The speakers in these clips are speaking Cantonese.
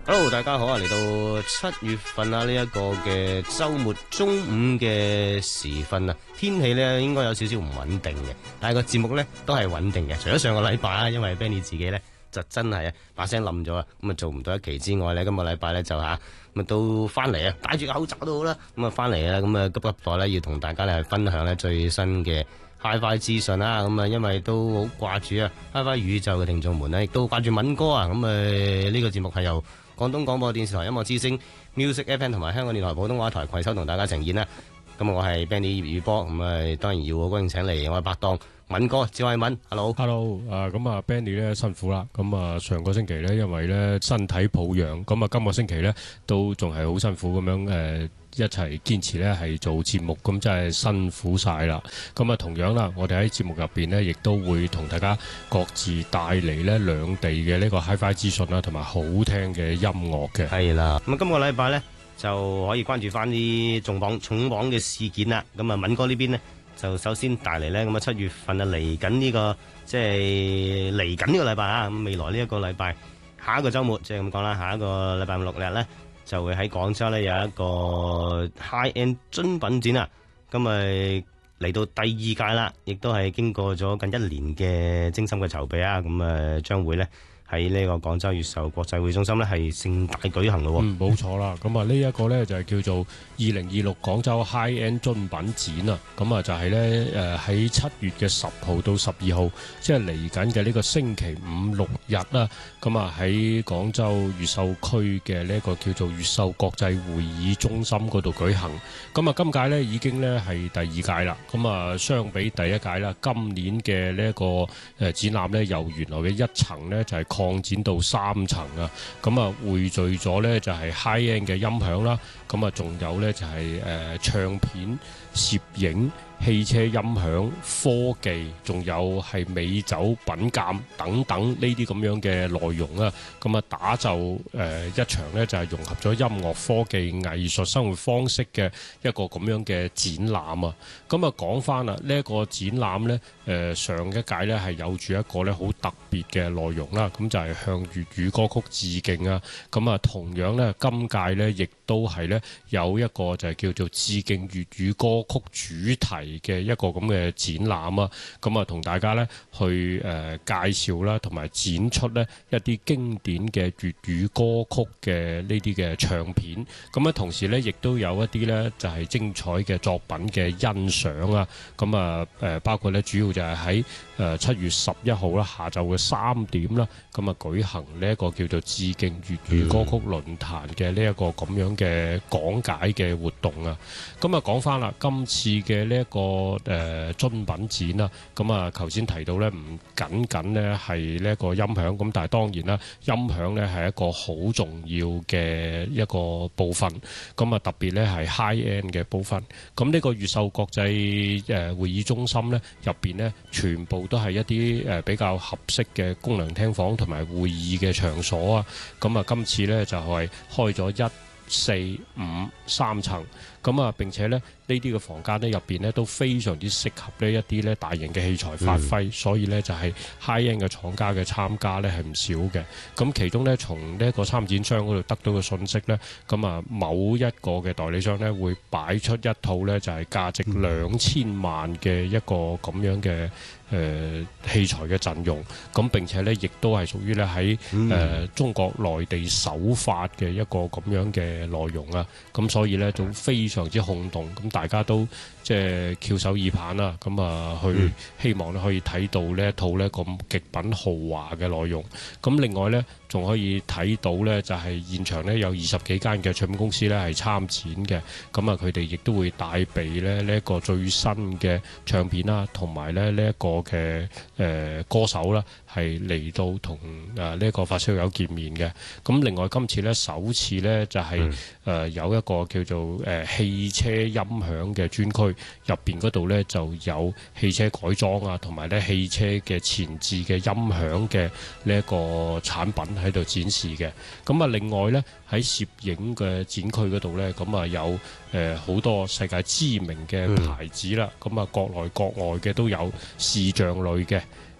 Hello，大家好啊！嚟到7月份啊，呢一個嘅週末中午嘅時分啊，天氣呢應該有少少唔穩定嘅，但係個節目呢都係穩定嘅。除咗上個禮拜啊，因為 Benny 自己呢就真係啊把聲冧咗啊，咁啊做唔到一期之外呢，今個禮拜呢就咁啊到翻嚟啊，戴住個口罩都好啦，咁啊翻嚟啦，咁啊急急待呢要同大家呢分享呢最新嘅Hi-Fi 資訊啦，咁啊，因為都好掛住啊 Hi-Fi 宇宙嘅聽眾們呢亦都掛住敏哥啊，咁呢個節目係由廣東廣播電視台音樂之聲 Music FM 同埋香港電台普通話台攜手同大家呈現啦。咁我係 Benny 葉宇波，咁當然要我高興請嚟我嘅拍檔敏哥趙慧敏 ，Hello， 咁啊 Benny 咧辛苦啦，咁啊上個星期咧因為咧身體抱恙，咁啊今個星期咧都仲係好辛苦咁樣一齊堅持咧係做節目，咁真係辛苦晒啦。咁啊同樣啦，我哋喺節目入邊呢，亦都會同大家各自帶嚟呢兩地嘅呢個 Hi-Fi 資訊啦，同埋好聽嘅音樂嘅。 係啦，咁啊今個禮拜呢，就可以關注翻啲重磅嘅事件啦。咁啊敏哥呢邊呢，就首先帶嚟呢，咁啊7月份啊嚟緊呢個即係嚟緊呢個禮拜啊，咁未來呢一個禮拜下一個週末即係咁講啦，下一個禮拜5、6日呢，就會喺廣州呢有一個 High-End 精品展啊，咁咪嚟到第2屆啦，亦都係經過咗近1年嘅精心嘅籌備啊，咁將會呢喺呢個廣州越秀國際會中心呢係盛大舉行咯。 冇錯啦，咁啊呢一個呢就係叫做2026廣州 Hi-End 精品展啊，咁啊就係呢喺7月嘅10號到12號，即係嚟緊嘅呢個星期5、6日啦，咁啊喺廣州越秀區嘅呢一個叫做越秀國際會議中心嗰度舉行。咁啊今屆呢已經呢係第2屆啦，咁啊相比第1屆啦，今年嘅呢一個展覽呢，由原來嘅1層呢就係擴展到3層啊，咁啊匯聚咗呢就係 high-end 嘅音響啦，咁啊仲有呢就係唱片、攝影、汽車音響、科技，仲有係美酒品鑑等等呢啲咁樣嘅內容啊，咁啊打造一場呢就係融合咗音樂、科技、藝術、生活方式嘅一個咁樣嘅展覽啊。咁啊講翻啦，呢一個展覽呢，上一屆呢係有住一個呢好特別嘅內容啦，咁就係向粵語歌曲致敬啊。咁啊同樣呢，今屆呢亦都係呢有一個就係叫做致敬粵語歌曲主題嘅一個咁嘅展覽啊，咁啊同大家呢去介紹啦，同埋展出呢一啲經典嘅粵語歌曲嘅呢啲嘅唱片，咁啊同時呢亦都有一啲呢就係精彩嘅作品嘅欣賞啊，咁啊包括呢主要就係喺7月11號啦下晝嘅3點啦，咁啊舉行呢一個叫做致敬粵語歌曲論壇嘅呢一個咁樣嘅講解嘅活動啊。咁啊講翻啦，今次嘅呢一個精品展啦，咁啊頭先提到呢唔僅僅呢係呢一個音響，咁但係當然啦，音響呢係一個好重要嘅一個部分，咁啊特別呢係 high-end 嘅部分。咁呢個越秀國際會議中心呢入邊呢，全部都係一啲比較合適嘅功能廳房同埋會議嘅場所啊。咁啊今次呢就係開咗1、4、5、3層，咁啊並且呢呢啲嘅房間呢入邊呢都非常之適合呢一啲呢大型嘅器材發揮，所以呢就係 high-end 嘅廠家嘅參加呢係唔少嘅。咁其中呢從呢一個參展商嗰度得到嘅信息呢，咁啊某一個嘅代理商呢會擺出一套呢就係價值2000萬嘅一個咁樣嘅器材嘅陣容，咁並且呢亦都係屬於呢喺中國內地首發嘅一個咁樣嘅內容啊，咁所以呢就非常之轟動，咁大家都即係翹首以盼啦，咁啊去希望呢可以睇到呢一套呢咁極品豪華嘅內容。咁另外呢仲可以睇到呢就係現場呢有20幾間嘅唱片公司呢係參展嘅，咁啊佢哋亦都會帶備呢一個最新嘅唱片啦，同埋呢一個嘅歌手啦，係嚟到同呢一個發燒友見面嘅。咁另外今次呢首次呢就係有一個叫做汽車音響嘅專區，入邊嗰度呢就有汽車改裝啊，同埋呢汽車嘅前置嘅音響嘅呢一個產品喺度展示嘅。咁啊另外呢喺攝影嘅展區嗰度呢，咁啊有好多世界知名嘅牌子啦，咁啊國內國外嘅都有視像類嘅。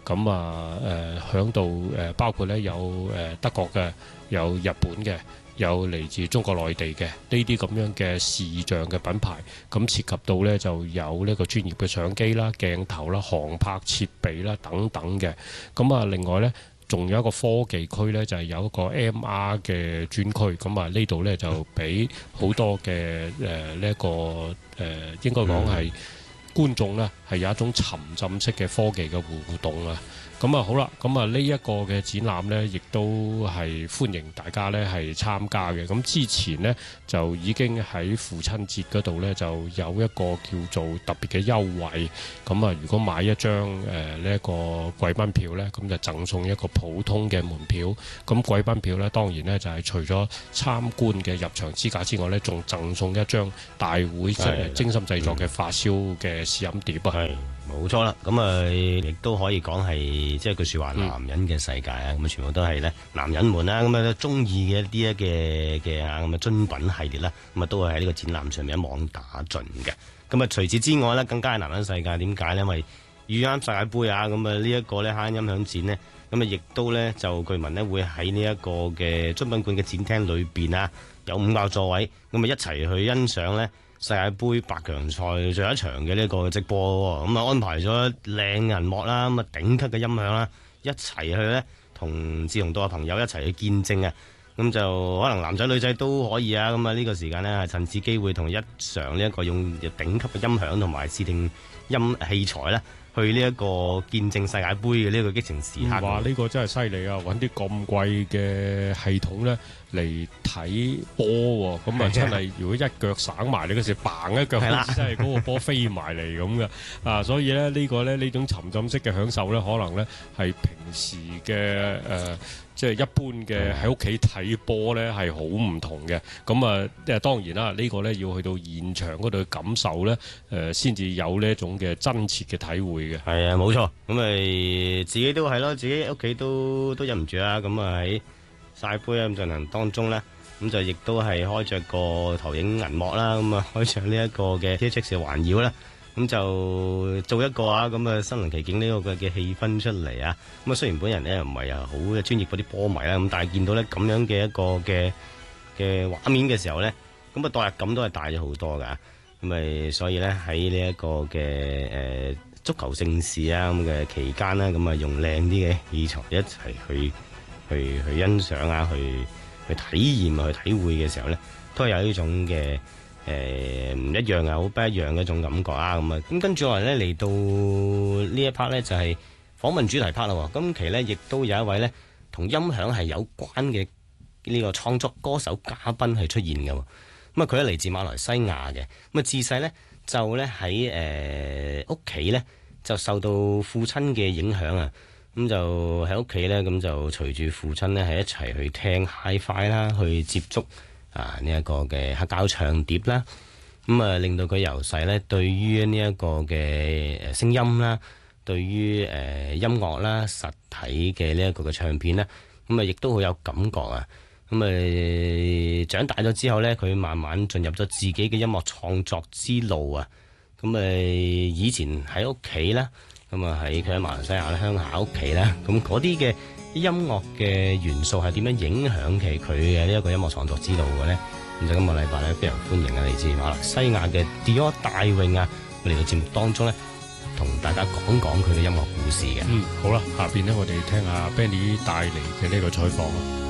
咁啊響度包括咧有德國嘅，有日本嘅，有嚟自中國內地嘅呢啲咁樣嘅視像嘅品牌，咁涉及到呢就有呢個專業嘅相機啦、鏡頭啦、航拍設備啦等等嘅。咁啊，另外呢，仲有一個科技區呢，就係有一個 MR 嘅專區。咁啊，呢度呢，就俾好多嘅呢一個應該講係觀眾呢，係有一種沉浸式嘅科技嘅互動啊。咁啊好啦，咁啊呢一個嘅展覽呢，亦都係歡迎大家呢係參加嘅。咁之前呢，就已經喺父親節嗰度呢，就有一個叫做特別嘅優惠。咁啊，如果買一張呢一個貴賓票呢，咁就贈送一個普通嘅門票。咁貴賓票呢，當然呢，就係除咗參觀嘅入場資格之外呢，仲贈送一張大會精心製作嘅發燒嘅試飲碟啊。 冇錯啦，咁啊亦都可以講係即係句説話，男人嘅世界啊，咁全部都係咧男人們啦，咁啊中意嘅一啲嘅咁啊樽品系列啦，咁啊都會喺呢個展覽上面一網打盡嘅。咁啊除此之外咧，更加係男人世界，點解咧？因為遇啱世界盃啊，咁啊呢一個咧哈音響展呢，咁啊亦都咧就據聞呢會喺呢一個嘅樽品館嘅展廳裏邊啊，有5個座位，咁啊一齊去欣賞咧世界盃8強賽最後一場嘅呢個直播喎，咁啊安排咗靚銀幕啦，咁啊頂級嘅音響啦，一齊去咧同志同道嘅朋友一齊去見證啊，咁就可能男仔女仔都可以啊，咁啊呢個時間呢，趁此機會同一場呢一個用頂級嘅音響同埋視聽音器材咧，去呢一個見證世界盃嘅呢個激情時刻。 哇！呢個真係犀利啊！揾啲咁貴嘅系統咧嚟睇波喎，咁啊真係如果一腳省埋你嗰時，bang一腳，好似真係嗰個波飛埋嚟咁嘅啊！所以咧呢個咧呢種沉浸式嘅享受咧，可能咧係平時嘅即係一般嘅喺屋企睇波咧係好唔同嘅。咁啊當然啦，呢個咧要去到現場嗰度去感受咧先至有呢一種嘅真切嘅體會嘅。 係啊，冇錯。咁咪自己都係咯，自己屋企都忍唔住啦。咁啊喺晒杯咁進行當中咧，咁就亦都係開着個投影銀幕啦，咁啊開着呢一個嘅 THX 嘅環繞啦，咁就做一個咁啊身臨其境呢個嘅氣氛出嚟啊！咁啊雖然本人咧又唔係好嘅專業嗰啲波迷啦，咁但係見到咧咁樣嘅一個嘅畫面嘅時候咧，咁啊代入感都係大咗好多噶。咁咪所以咧喺呢一個嘅足球盛事啊咁嘅期間啦，咁啊用靚啲嘅器材一齊去欣賞啊，去體驗啊，去體會嘅時候咧，都係有呢種嘅唔一樣啊，好不一樣嘅一種感覺啊，咁啊，咁跟住落嚟咧嚟到呢一 part 咧就係訪問主題 part 啦。今期咧亦都有一位咧同音響係有關嘅呢個創作歌手嘉賓係出現嘅。咁啊，佢係嚟自馬來西亞嘅。咁啊，自細咧就咧喺屋企咧就受到父親嘅影響啊。咁就喺屋企咧，咁就隨住父親咧係一齊去聽 Hi-Fi 啦，去接觸呢一個嘅黑膠唱碟啦。咁啊，令到佢由細咧對於呢一個嘅聲音啦，對於音樂啦、實體嘅呢一個嘅唱片咧，咁啊亦都好有感覺啊。咁啊長大咗之後咧，佢慢慢進入咗自己嘅音樂創作之路啊。咁啊以前喺屋企啦。咁啊喺佢喺馬來西亞咧鄉下屋企啦，咁嗰啲嘅音樂嘅元素係點樣影響佢嘅呢一個音樂創作之路嘅咧？咁就今個禮拜咧非常歡迎啊嚟自馬來西亞嘅 Dior 大泳啊嚟到節目當中咧，同大家講講佢嘅音樂故事嘅。 好啦，下邊咧我哋聽下 Benny 帶嚟嘅呢個採訪啊。